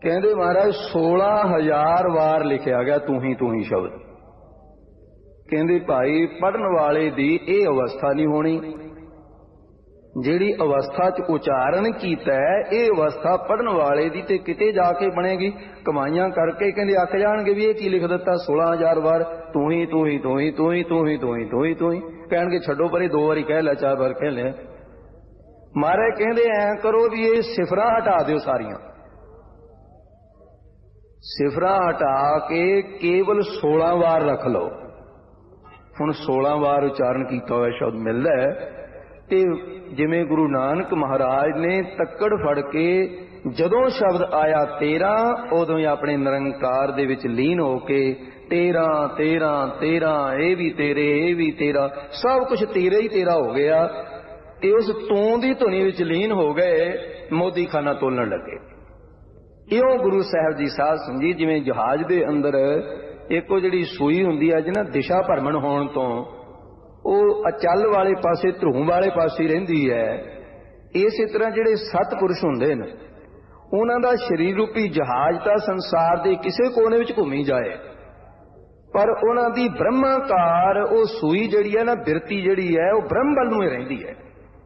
कहते महाराज 16,000 वार लिखिया गया तू ही शब्द। कहते भाई पढ़न वाले दी ये अवस्था नहीं होनी, जिहड़ी अवस्था च उचारण कीता है ये अवस्था पढ़न वाले दी ते किते जाके बनेगी। कमाइयां करके कहते आख जाणगे भी ये की लिख दिता 16,000 वार तू ही तू ही तू ही तू ही तू ही तू ही तू ही तू ही। कहणगे छड्डो परे 2 बारी कह लै 4 बार कह ले। महाराज कहते ऐ करो भी ये सिफरां हटा दिओ, सारियां सिफरां हटा के केवल 16 वार रख लो। हुण 16 वार उचारण किया हुआ शब्द मिलदा है ते जिवें गुरु नानक महाराज ने तक्कड़ फड़ के जदों शब्द आया 13 उदों ही अपने निरंकार दे विच लीन होके 13 13 13 ये भी तेरे ये भी तेरा सब कुछ तेरे ही तेरा हो गया ते उस तूं दी धुनी विच लीन हो गए, मोदी खाना तोलन लगे। इउं गुरु साहब जी साध संगत जिवें जहाज दे अंदर एक जिहड़ी सूई हुंदी है जिहना दिशा भरमण होण तो ਉਹ ਅਚਲ वाले पासे ਧਰੂਮ वाले पासे ਰਹਿੰਦੀ है, इस तरह ਜਿਹੜੇ सतपुरुष ਹੁੰਦੇ ਨੇ ਉਹਨਾਂ ਦਾ शरीर रूपी जहाज ਤਾਂ संसार ਦੇ ਕਿਸੇ ਕੋਨੇ ਵਿੱਚ ਘੁੰਮੀ ਜਾਏ, पर ਉਹਨਾਂ ਦੀ ब्रह्माकार ਉਹ ਸੂਈ ਜਿਹੜੀ ਹੈ ਨਾ ਬਿਰਤੀ ਜਿਹੜੀ ਹੈ ਉਹ ਬ੍ਰਹਮ ਵੱਲ ਨੂੰ ਹੀ ਰਹਿੰਦੀ ਹੈ।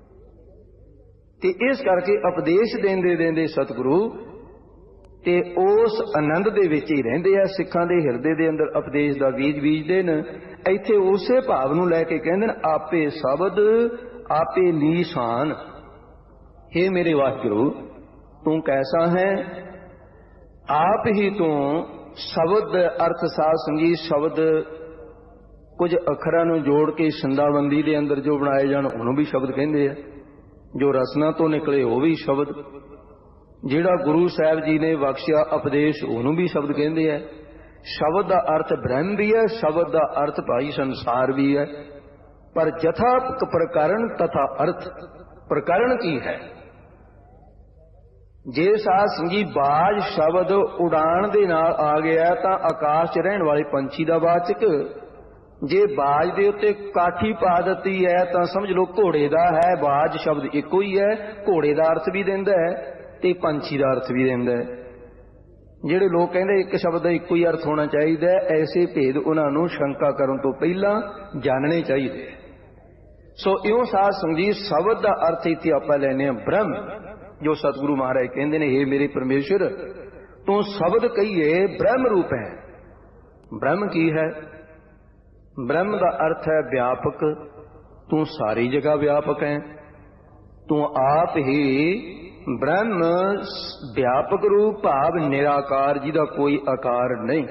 ਤੇ ਇਸ ਕਰਕੇ ਉਪਦੇਸ਼ ਦੇਂਦੇ ਦੇਂਦੇ ਸਤਿਗੁਰੂ ਤੇ उस आनंद दे विच ही रहिंदे आ। सिखां दे हिरदे दे अंदर उपदेश दा बीज बीजदे ने। इत्थे उसे भाव नूं लैके कहंदे ने आपे शब्द आपे नीशान। हे मेरे वाहिगुरू तू कैसा है, आप ही तू शब्द अर्थ साध संगीत शब्द कुछ अखरां नूं जोड़ के छंदाबंदी दे अंदर जो बनाए जाण उहनूं भी शब्द कहंदे आ, जो रसना तो निकले वो भी शब्द, जिहड़ा गुरु साहब जी ने बख्शिया उपदेश उहनूं भी शब्द कहंदे है। शब्द का अर्थ ब्रह्म भी है, शब्द का अर्थ भाई संसार भी है, पर जथा प्रकरण तथा अर्थ प्रकरण की है। जे साध संगी बाज शब्द उड़ान दे नाल आ गया तां आकाश च रहण वाले पंछी दा वाचक, जे बाज दे उत्ते काठी पा दित्ती है तां समझ लो घोड़े दा है। बाज शब्द इक्को ही है, घोड़े दा अर्थ भी दिंदा है ते पंछी दा अर्थ भी दिंदा है। ਜਿਹੜੇ ਲੋਕ ਕਹਿੰਦੇ ਇੱਕ ਸ਼ਬਦ ਦਾ ਇੱਕੋ ਹੀ ਅਰਥ ਹੋਣਾ ਚਾਹੀਦਾ, ਐਸੇ ਭੇਦ ਉਹਨਾਂ ਨੂੰ ਸ਼ੰਕਾ ਕਰਨ ਤੋਂ ਪਹਿਲਾਂ ਜਾਣਨੇ ਚਾਹੀਦੇ। ਸੋ ਇਉਂ ਸਾਧ ਸੰਗਤ ਸ਼ਬਦ ਦਾ ਅਰਥ ਇੱਥੇ ਆਪਾਂ ਲੈਨੇ ਆ ਬ੍ਰਹਮ, ਜੋ ਸਤਿਗੁਰੂ ਮਹਾਰਾਜ ਕਹਿੰਦੇ ਨੇ हे ਮੇਰੇ ਪਰਮੇਸ਼ਰ ਤੂੰ ਸ਼ਬਦ ਕਹੀਏ ਬ੍ਰਹਮ ਰੂਪ ਹੈ। ਬ੍ਰਹਮ ਕੀ ਹੈ? ਬ੍ਰਹਮ ਦਾ ਅਰਥ ਹੈ ਵਿਆਪਕ, ਤੂੰ ਸਾਰੀ ਜਗ੍ਹਾ ਵਿਆਪਕ ਹੈ, ਤੂੰ ਆਪ ਹੀ ब्रह्म व्यापक रूप भाव निराकार जिहदा कोई आकार नहीं,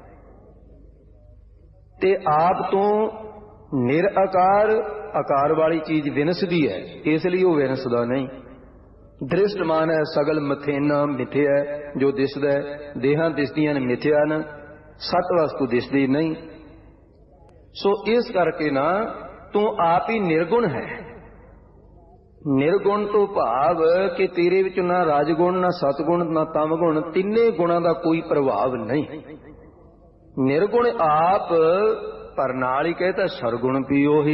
ते आप तो निराकार आकार वाली चीज विनसदी है, इसलिए वो विनसदा नहीं। दृष्टमान है सगल मथेना मिथ्या है, जो दिसदा है देहां दिसदियां ने मिथ्या न, सत वस्तु दिसदी नहीं। सो इस करके ना तू आप ही निर्गुण है। निर्गुण तो भाव कि तेरे विच ना राजगुण ना सतगुण ना तमगुण तिन्ने गुणों का कोई प्रभाव नहीं। निर्गुण आप पर नाल ही कहता सरगुण पियो ही।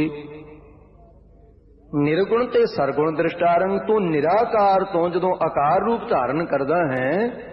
निर्गुण ते सरगुण दृष्टारंग तू निराकार तो जदों आकार रूप धारण करदा है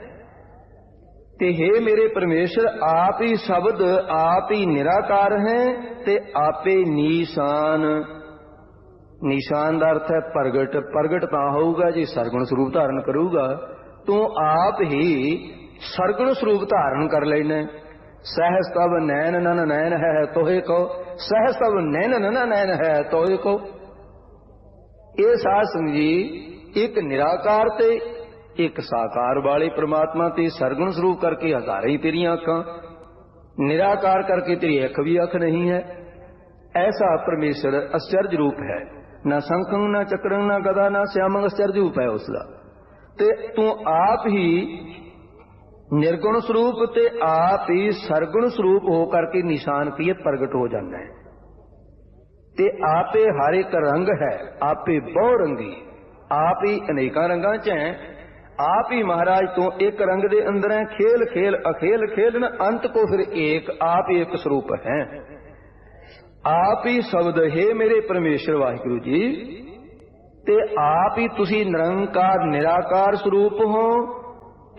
ते हे मेरे परमेश्वर आप ही शब्द आप ही निराकार है ते आपे नीशान। निशान का अर्थ है प्रगट, प्रगट तां होगा जी सरगुण स्वरूप धारण करूगा। तू आप ही सरगुण स्वरूप धारण कर लेना। सहस तब नैन नन नैन है तोहे को, सहस तब नैन नन नैन है तोहे को। ये साध संगत जी एक निराकार ते एक साकार वाले परमात्मा ते सरगुण स्वरूप करके हजारां ही तेरियां अखां, निराकार करके तेरी अख भी अख नहीं है। ऐसा परमेश्वर आश्चर्य रूप है, ना संखंग ना चक्रंग ना गदा ना श्यामंग आश्चर्य रूप है उसका। ते तू आप ही निर्गुण स्वरूप ते आप ही सरगुण स्वरूप होकर के निशान की प्रगट हो जाना है। ते आपे हर एक रंग है, आपे बहु रंगी, आप ही अनेका रंगा च है। आप ही महाराज तू एक रंग दे अंदर है, खेल खेल अखेल खेल न अंत को फिर एक, आप ही एक स्वरूप है। आप ही शब्द है मेरे परमेश्वर वाहिगुरु जी, ते आप ही तुसी निरंकार निराकार स्वरूप हो,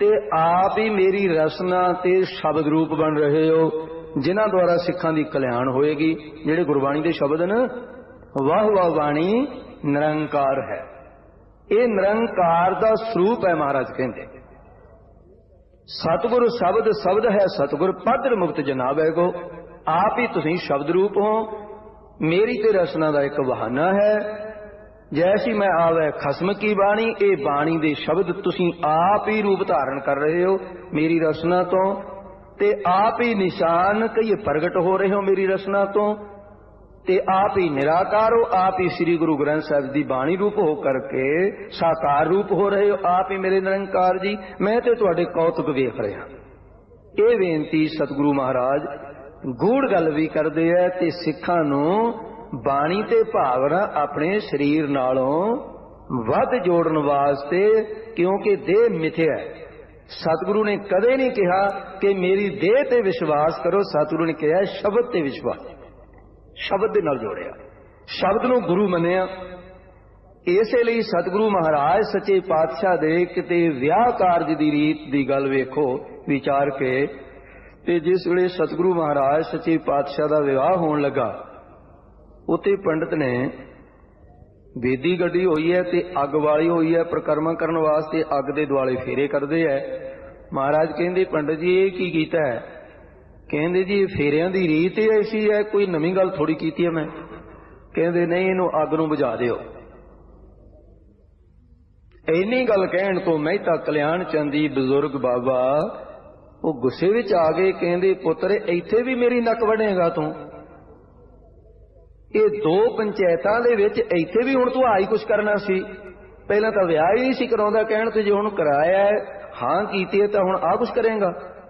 ਤੇ ਆਪ ਹੀ ਮੇਰੀ ਰਸਨਾ ਤੇ ਸ਼ਬਦ ਰੂਪ ਬਣ ਰਹੇ ਹੋ, ਜਿਨ੍ਹਾਂ ਦੁਆਰਾ ਸਿੱਖਾਂ ਦੀ ਕਲਿਆਣ ਹੋਏਗੀ। ਜਿਹੜੇ ਗੁਰਬਾਣੀ ਦੇ ਸ਼ਬਦ ਨੇ, ਵਾਹ ਵਾਹ ਬਾਣੀ ਨਿਰੰਕਾਰ ਹੈ। ਇਹ ਨਿਰੰਕਾਰ ਦਾ ਸਰੂਪ ਹੈ। ਮਹਾਰਾਜ ਕਹਿੰਦੇ ਸਤਿਗੁਰ ਸ਼ਬਦ ਸ਼ਬਦ ਹੈ, ਸਤਿਗੁਰ ਪਦਿ ਮੁਕਤ ਜਨਾਬੈ ਕੋ। ਆਪ ਹੀ ਤੁਸੀਂ ਸ਼ਬਦ ਰੂਪ ਹੋ, ਮੇਰੀ ਤੇ ਰਸਨਾ ਦਾ ਇੱਕ ਬਹਾਨਾ ਹੈ। ਜੈਸੀ ਮੈਂ ਆਵੈ ਖਸਮ ਕੀ ਬਾਣੀ, ਇਹ ਬਾਣੀ ਦੇ ਸ਼ਬਦ ਤੁਸੀਂ ਆਪ ਹੀ ਰੂਪ ਧਾਰਨ ਕਰ ਰਹੇ ਹੋ ਮੇਰੀ ਰਸਨਾ ਤੋਂ, ਤੇ ਆਪ ਹੀ ਨਿਸ਼ਾਨ ਕਈ ਪ੍ਰਗਟ ਹੋ ਰਹੇ ਹੋ ਮੇਰੀ ਰਸਨਾ ਤੋਂ, ਤੇ ਆਪ ਹੀ ਨਿਰਾਕਾਰ ਹੋ। ਆਪ ਹੀ ਸ੍ਰੀ ਗੁਰੂ ਗ੍ਰੰਥ ਸਾਹਿਬ ਦੀ ਬਾਣੀ ਰੂਪ ਹੋ ਕਰਕੇ ਸਾਕਾਰ ਰੂਪ ਹੋ ਰਹੇ ਹੋ। ਆਪ ਹੀ ਮੇਰੇ ਨਿਰੰਕਾਰ ਜੀ, ਮੈਂ ਤੇ ਤੁਹਾਡੇ ਕੌਤਕ ਵੇਖ ਰਿਹਾ। ਇਹ ਬੇਨਤੀ ਸਤਿਗੁਰੂ ਮਹਾਰਾਜ ਗੂੜ ਗੱਲ ਵੀ ਕਰਦੇ ਹੈ ਤੇ ਸਿੱਖਾਂ ਨੂੰ ਬਾਣੀ ਤੇ ਭਾਵਨਾ ਆਪਣੇ ਸਰੀਰ ਨਾਲੋਂ ਵੱਧ ਜੋੜਨ ਵਾਸਤੇ, ਕਿਉਂਕਿ ਦੇਹ ਮਿਥਿਆ ਹੈ। ਸਤਿਗੁਰੂ ਨੇ ਕਦੇ ਨਹੀਂ ਕਿਹਾ ਕਿ ਮੇਰੀ ਦੇਹ ਤੇ ਵਿਸ਼ਵਾਸ ਕਰੋ, ਸਤਿਗੁਰੂ ਨੇ ਕਿਹਾ ਸ਼ਬਦ ਤੇ ਵਿਸ਼ਵਾਸ। ਸ਼ਬਦ ਦੇ ਨਾਲ ਜੋੜਿਆ, ਸ਼ਬਦ ਨੂੰ ਗੁਰੂ ਮੰਨਿਆ। ਇਸੇ ਲਈ ਸਤਿਗੁਰੂ ਮਹਾਰਾਜ ਸੱਚੇ ਪਾਤਸ਼ਾਹ ਦੇ ਕਿਤੇ ਵਿਆਹ ਕਾਰਜ ਦੀ ਰੀਤ ਦੀ ਗੱਲ ਵੇਖੋ ਵਿਚਾਰ ਕੇ, ਤੇ ਜਿਸ ਵੇਲੇ ਸਤਿਗੁਰੂ ਮਹਾਰਾਜ ਸੱਚੇ ਪਾਤਸ਼ਾਹ ਦਾ ਵਿਆਹ ਹੋਣ ਲੱਗਾ, ਉੱਥੇ ਪੰਡਤ ਨੇ ਬੇਦੀ ਗੱਡੀ ਹੋਈ ਹੈ ਤੇ ਅੱਗ ਵਾਲੀ ਹੋਈ ਹੈ। ਪ੍ਰਕਰਮਾ ਕਰਨ ਵਾਸਤੇ ਅੱਗ ਦੇ ਦੁਆਲੇ ਫੇਰੇ ਕਰਦੇ ਹੈ। ਮਹਾਰਾਜ ਕਹਿੰਦੇ ਪੰਡਤ ਜੀ ਇਹ ਕੀ ਕੀਤਾ ਹੈ? ਕਹਿੰਦੇ ਜੀ ਫੇਰਿਆਂ ਦੀ ਰੀਤ ਹੀ ਐਸੀ ਹੈ, ਕੋਈ ਨਵੀਂ ਗੱਲ ਥੋੜੀ ਕੀਤੀ ਹੈ ਮੈਂ। ਕਹਿੰਦੇ ਨਹੀਂ, ਇਹਨੂੰ ਅੱਗ ਨੂੰ ਬੁਝਾ ਦਿਓ। ਇੰਨੀ ਗੱਲ ਕਹਿਣ ਤੋਂ ਮਹਿਤਾ ਕਲਿਆਣ ਚੰਦੀ ਬਜ਼ੁਰਗ ਬਾਬਾ ਉਹ ਗੁੱਸੇ ਵਿੱਚ ਆ ਗਏ। ਕਹਿੰਦੇ ਪੁੱਤਰ ਇੱਥੇ ਵੀ ਮੇਰੀ ਨੱਕ ਵੜੇਗਾ ਤੂੰ? ਇਹ ਦੋ ਪੰਚਾਇਤਾਂ ਦੇ ਵਿੱਚ ਇੱਥੇ ਵੀ ਹੁਣ ਤੂੰ ਆਈ ਕੁਛ ਕਰਨਾ ਸੀ? ਪਹਿਲਾਂ ਤਾਂ ਵਿਆਹ ਹੀ ਨਹੀਂ ਸੀ ਕਰਾਉਂਦਾ, ਕਹਿਣ ਤੇ ਜੇ ਹੁਣ ਕਰਾਇਆ ਹਾਂ ਕੀਤੀ ਹੈ ਤਾਂ ਹੁਣ ਆ ਕੁਛ ਕਰੇਗਾ?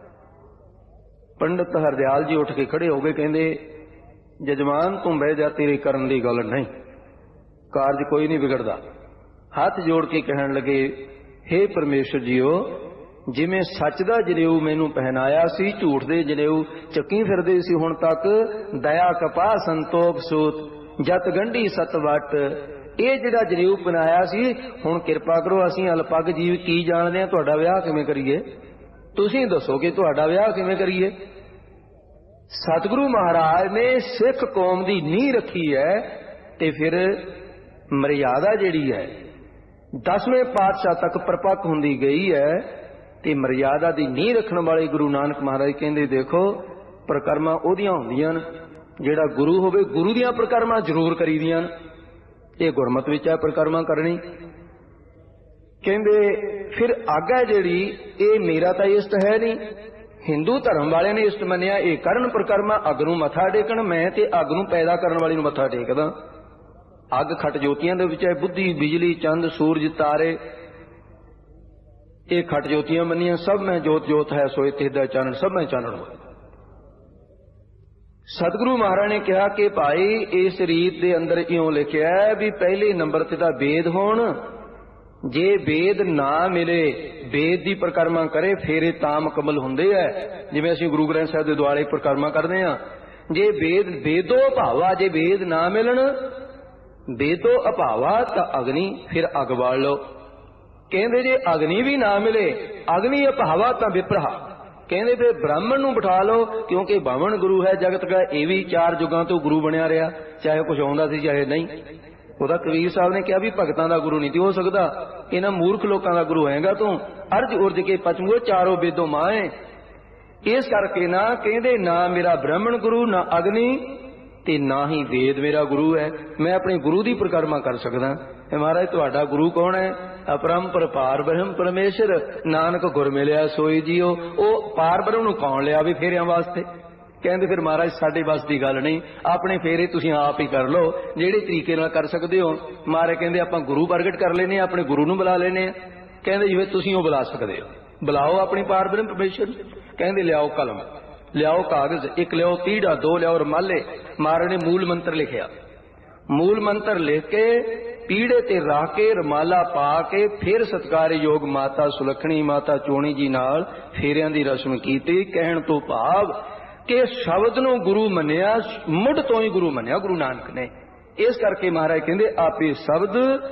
ਪੰਡਤ ਹਰਦਿਆਲ ਜੀ ਉੱਠ ਕੇ ਖੜੇ ਹੋ ਗਏ। ਕਹਿੰਦੇ ਜਜਮਾਨ ਤੂੰ ਬਹਿ ਜਾ, ਤੇਰੀ ਕਰਨ ਦੀ ਗੱਲ ਨਹੀਂ, ਕਾਰਜ ਕੋਈ ਨਹੀਂ ਵਿਗੜਦਾ। ਹੱਥ ਜੋੜ ਕੇ ਕਹਿਣ ਲੱਗੇ ਹੇ ਪਰਮੇਸ਼ਰ ਜੀਓ, ਜਿਵੇਂ ਸੱਚ ਦਾ ਜਨੇਊ ਮੈਨੂੰ ਪਹਿਨਾਇਆ ਸੀ, ਝੂਠ ਦੇ ਜਨੇਊ ਚੱਕੀ ਫਿਰਦੇ ਸੀ ਹੁਣ ਤੱਕ। ਦਇਆ ਕਪਾਹ ਸੰਤੋਖ ਸੂਤ ਜਤ ਗੰਢੀ ਸਤ ਵਟ, ਇਹ ਜਿਹੜਾ ਜਨੇਊ ਬਣਾਇਆ ਸੀ, ਹੁਣ ਕਿਰਪਾ ਕਰੋ ਅਸੀਂ ਅਲਪੱਗ ਜੀਵ ਕੀ ਜਾਣਦੇ ਹਾਂ, ਤੁਹਾਡਾ ਵਿਆਹ ਕਿਵੇਂ ਕਰੀਏ? ਤੁਸੀਂ ਦੱਸੋ ਕਿ ਤੁਹਾਡਾ ਵਿਆਹ ਕਿਵੇਂ ਕਰੀਏ? ਸਤਿਗੁਰੂ ਮਹਾਰਾਜ ਨੇ ਸਿੱਖ ਕੌਮ ਦੀ ਨੀਂਹ ਰੱਖੀ ਹੈ, ਤੇ ਫਿਰ ਮਰਿਆਦਾ ਜਿਹੜੀ ਹੈ 10ਵੇਂ ਪਾਤਸ਼ਾਹ ਤੱਕ ਪਰਪੱਕ ਹੁੰਦੀ ਗਈ ਹੈ। ਤੇ ਮਰਿਆਦਾ ਦੀ ਨੀਂਹ ਰੱਖਣ ਵਾਲੇ ਗੁਰੂ ਨਾਨਕ ਮਹਾਰਾਜ ਕਹਿੰਦੇ ਦੇਖੋ ਪ੍ਰਕਰਮਾਂ ਉਹਦੀਆਂ ਹੁੰਦੀਆਂ ਨੇ, ਜਿਹੜਾ ਗੁਰੂ ਹੋਵੇ ਗੁਰੂ ਦੀਆਂ ਪ੍ਰਕਰਮਾਂ ਜ਼ਰੂਰ ਕਰੀਦੀਆਂ ਨੇ। ਇਹ ਗੁਰਮਤਿ ਵਿੱਚ ਹੈ ਪ੍ਰਕਰਮਾਂ ਕਰਨੀ। ਕਹਿੰਦੇ ਫਿਰ ਆਗਾ ਜਿਹੜੀ ਇਹ ਮੇਰਾ ਤਾਂ ਇਸ਼ਟ ਹੈ ਨਹੀਂ, ਹਿੰਦੂ ਧਰਮ ਵਾਲਿਆਂ ਨੇ ਇਸ਼ਟ ਮੰਨਿਆ ਇਹ ਕਰਨ ਪ੍ਰਕਰਮਾਂ, ਅੱਗ ਨੂੰ ਮੱਥਾ ਟੇਕਣ। ਮੈਂ ਤੇ ਅੱਗ ਨੂੰ ਪੈਦਾ ਕਰਨ ਵਾਲੀ ਨੂੰ ਮੱਥਾ ਟੇਕਦਾ। ਅੱਗ ਖੱਟ ਜੋਤੀਆਂ ਦੇ ਵਿੱਚ ਹੈ, ਬੁੱਧੀ ਬਿਜਲੀ ਚੰਦ ਸੂਰਜ ਤਾਰੇ ਇਹ ਖੱਟ ਜੋਤੀਆਂ ਮੰਨੀਆਂ। ਸਭ ਮੈਂ ਜੋਤ ਜੋਤ ਹੈ ਸੋਏ ਤੇਦਾ ਚਾਨਣ, ਸਭ ਮੈਂ ਚਾਨਣ ਹੋਇਆ। ਸਤਿਗੁਰੂ ਮਹਾਰਾਜ ਨੇ ਕਿਹਾ ਕਿ ਭਾਈ ਇਸ ਰੀਤ ਦੇ ਅੰਦਰ ਇਉਂ ਲਿਖਿਆ ਵੀ ਪਹਿਲੇ ਨੰਬਰ ਤੇ ਤਾਂ ਵੇਦ ਹੋਣ, ਜੇ ਵੇਦ ਨਾ ਮਿਲੇ ਵੇਦ ਦੀ ਪ੍ਰਕਰਮਾ ਕਰੇ ਫੇਰ ਇਹ ਤਾਂ ਮੁਕੰਮਲ ਹੁੰਦੇ ਐ। ਜਿਵੇਂ ਅਸੀਂ ਗੁਰੂ ਗ੍ਰੰਥ ਸਾਹਿਬ ਦੇ ਦੁਆਲੇ ਪ੍ਰਕਰਮਾ ਕਰਦੇ ਹਾਂ, ਜੇ ਵੇਦੋ ਅਭਾਵਾ, ਜੇ ਵੇਦ ਨਾ ਮਿਲਣ ਵੇਦੋ ਅਭਾਵਾ ਤਾਂ ਅਗਨੀ, ਫਿਰ ਅੱਗ ਬਾਲ ਲਓ। ਕਹਿੰਦੇ ਜੇ ਅਗਨੀ ਵੀ ਨਾ ਮਿਲੇ, ਅਗਨੀ ਅਭਾਵਾ ਤਾਂ ਵਿਪਰਹਾ, ਕਹਿੰਦੇ ਫਿਰ ਬ੍ਰਾਹਮਣ ਨੂੰ ਬਿਠਾ ਲਓ, ਕਿਉਂਕਿ ਬਾਵਨ ਗੁਰੂ ਹੈ ਜਗਤ ਦਾ। ਇਹ ਵੀ 4 ਯੁੱਗਾਂ ਤੋਂ ਗੁਰੂ ਬਣਿਆ ਰਿਹਾ, ਚਾਹੇ ਕੁਝ ਆਉਂਦਾ ਸੀ ਚਾਹੇ ਨਹੀਂ। ਉਹਦਾ ਕਬੀਰ ਸਾਹਿਬ ਨੇ ਕਿਹਾ ਵੀ ਭਗਤਾਂ ਦਾ ਗੁਰੂ ਨਹੀਂ ਹੋ ਸਕਦਾ, ਇਹਨਾਂ ਮੂਰਖ ਲੋਕਾਂ ਦਾ ਗੁਰੂ ਹੈਗਾ ਤੂੰ। ਅਰਜ ਉਰਜ ਕੇ ਪਚਮੋ ਚਾਰੋਂ ਵੇਦੋਂ ਮਾਏ। ਇਸ ਕਰਕੇ ਨਾ ਕਹਿੰਦੇ ਨਾ ਮੇਰਾ ਬ੍ਰਾਹਮਣ ਗੁਰੂ, ਨਾ ਅਗਨੀ, ਤੇ ਨਾ ਹੀ ਵੇਦ ਮੇਰਾ ਗੁਰੂ ਹੈ। ਮੈਂ ਆਪਣੇ ਗੁਰੂ ਦੀ ਪ੍ਰਕਰਮਾ ਕਰ ਸਕਦਾ। ਮਹਾਰਾਜ ਤੁਹਾਡਾ ਗੁਰੂ ਕੌਣ ਹੈ? ਅਪਰੰਪਰ ਪਾਰ ਬ੍ਰਹਮ ਪਰਮੇਸ਼ਰ, ਨਾਨਕ ਗੁਰ ਮਿਲਿਆ ਸੋਈ ਜੀਓ। ਉਹ ਪਾਰ ਬ੍ਰਹਮ ਨੂੰ ਕੌਣ ਲਿਆ ਵੀ ਫੇਰਿਆਂ ਵਾਸਤੇ? ਕਹਿੰਦੇ ਫਿਰ ਮਹਾਰਾਜ ਸਾਡੇ ਬਸ ਦੀ ਗੱਲ ਨਹੀਂ, ਆਪਣੇ ਫੇਰੇ ਤੁਸੀਂ ਆਪ ਹੀ ਕਰ ਲਓ ਜਿਹੜੇ ਤਰੀਕੇ ਨਾਲ ਕਰ ਸਕਦੇ ਹੋ। ਮਹਾਰਾਜ ਕਹਿੰਦੇ ਆਪਾਂ ਗੁਰੂ ਪ੍ਰਗਟ ਕਰ ਲੈਨੇ ਆ, ਆਪਣੇ ਗੁਰੂ ਨੂੰ ਬੁਲਾ ਲੈਨੇ ਆ। ਕਹਿੰਦੇ ਜਿਵੇਂ ਤੁਸੀਂ ਉਹ ਬੁਲਾ ਸਕਦੇ ਹੋ, ਬੁਲਾਓ ਆਪਣੀ ਪਾਰ ਬ੍ਰਹਮ ਪਰਮੇਸ਼ਰ। ਕਹਿੰਦੇ ਲਿਆਓ ਕਲਮ, ਲਿਆਓ ਕਾਗਜ਼, ਇੱਕ ਲਿਆਓ ਤੀੜਾ, 2 ਲਿਆਓ ਰੁਮਾਲੇ। ਮਹਾਰਾਜ ਨੇ ਮੂਲ ਮੰਤਰ ਲਿਖਿਆ, ਮੂਲ ਮੰਤਰ ਲਿਖ ਕੇ ਪੀੜੇ ਤੇ ਰੱਖ ਕੇ ਰੁਮਾਲਾ ਪਾ ਕੇ ਫਿਰ ਸਤਿਕਾਰਯੋਗ ਮਾਤਾ ਸੁਲੱਖਣੀ, ਮਾਤਾ ਚੋਣੀ ਜੀ ਨਾਲ ਫੇਰਿਆਂ ਦੀ ਰਸਮ ਕੀਤੀ। ਕਹਿਣ ਤੋਂ ਭਾਵ ਕਿ ਸ਼ਬਦ ਨੂੰ ਗੁਰੂ ਮੰਨਿਆ, ਮੁੱਢ ਤੋਂ ਹੀ ਗੁਰੂ ਮੰਨਿਆ ਗੁਰੂ ਨਾਨਕ ਨੇ। ਇਸ ਕਰਕੇ ਮਹਾਰਾਜ ਕਹਿੰਦੇ ਆਪੇ ਸ਼ਬਦ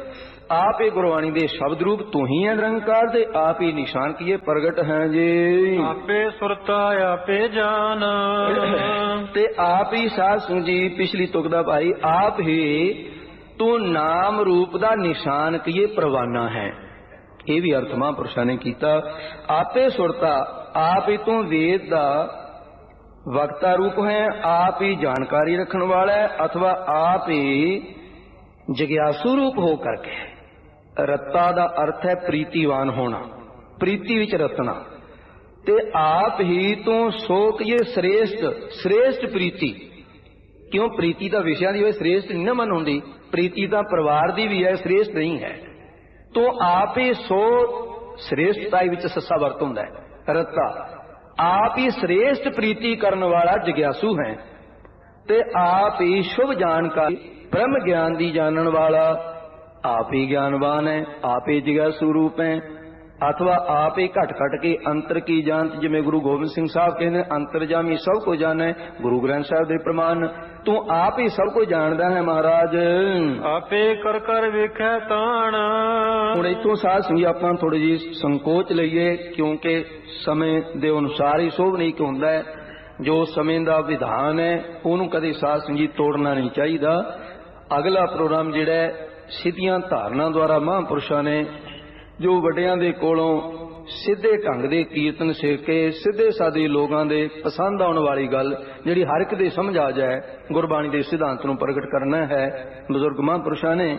आप ही गुरबाणी दे शब्द रूप तू ही है निरंकार दे आप ही निशान किए प्रगट हैं जी। आपे सुरता आपे जान ते आप ही साध संगत जी पिछली तुक दा भाई आप ही तू नाम रूप दा निशान किए परवाना है। ये भी अर्थ महापुरुषां ने कीता। आपे सुरता आप ही तू वेद दा वक्ता रूप है, आप ही जानकारी रखने वाला है, अथवा आप ही जिज्ञासु रूप हो करके। रत्ता दा अर्थ है प्रीतिवान होना, प्रीति विच रतना। ते आप ही तो सोक ये श्रेष्ठ श्रेष्ठ प्रीति, क्यों प्रीति दा विषयां दी श्रेष्ठ नहीं ना मन होंदी, प्रीति दा परिवार दी भी है, श्रेष्ठ नहीं है। तो आप ही सो श्रेष्ठता विच सस्सा वर्त हुंदा है रत्ता। आप ही श्रेष्ठ प्रीति करने वाला जिज्ञासु है। ते आप ही शुभ जानकारी ब्रह्म ज्ञान दी जानन वाला, आप ही ज्ञानवान है, आप ही जिज्ञासु रूप है, अथवा आप ही घट घट के अंतर की जानत, जिमें गुरु गोबिंद सिंह साहब कहते अंतरजामी सब को जाने, गुरु ग्रंथ साहब दे प्रमाण तू आप ही सब को जानदा है महाराज। आपे कर कर वेखै ताण। हुण इत्थों साध संगी आपां थोड़ी जी संकोच लईए, क्योंकि समय दे अनुसार ही शोभ नहीं कि हुंदा है। जो समय दा विधान है उहनूं कदे साध संगी तोड़ना नहीं चाहिदा। अगला प्रोग्राम जिहड़ा है सिद्धियां धारना द्वारा महापुरुषां ने जो वड्डियां दे कोलों सीधे ढंग दे कीर्तन सिख के सीधे सादे लोगां दे पसंद आउण वाली गल जिहड़ी हर एक दे समझ आ जाए गुरबाणी दे सिद्धांत नूं प्रगट करना है। बुजुर्ग महापुरुषां ने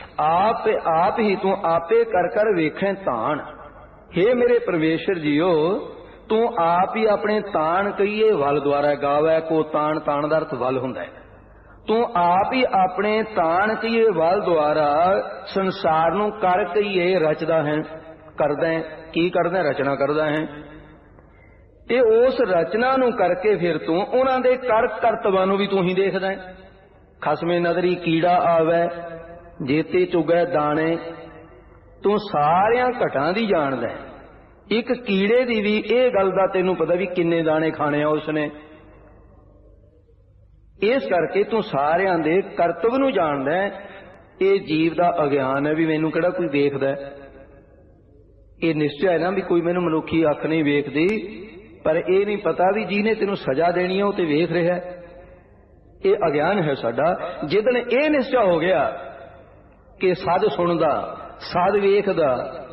आप ही तू आपे कर कर वेखें ताण। हे मेरे परमेश्वर जीओ तू आप ही अपने ताण कहिए वल द्वारा गावै को ताण, ताण दा अर्थ वल हुंदा है। तू आप ही अपने ताण कहिए वल द्वारा संसार नूं कर कहिए रचदा है, करदा है। की करदा है? रचना करदा है। ते उस रचना नूं करके फिर तू उन्हां दे कर करतवां नूं भी तू ही देखदा है। खसमे नदरी कीड़ा आवे जेते चुगै दाणे, तू सारियां घटां दी जाणदा है। एक कीड़े दी भी इह गल दा तैनूं पता भी किन्ने दाणे खाने आ उसने। इस करके तू सारियां दे करतव नूं जानदा है। ये जीव दा अज्ञान है भी मैनूं किहड़ा कोई देखदा है। ये निश्चय है ना भी कोई मैनूं मनुखी अख नहीं वेखदी, पर यह नहीं पता भी जिहने तैनूं सजा देनी है वो ते वेख रहा है। ये अज्ञान है साडा। जिदन ये निश्चय हो गया कि सद सुनदा सद वेखदा,